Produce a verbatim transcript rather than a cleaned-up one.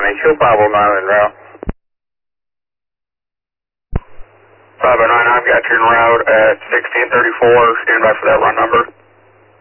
show five oh nine en route. five oh nine, I've got you en route at sixteen thirty-four. Stand by for that run number.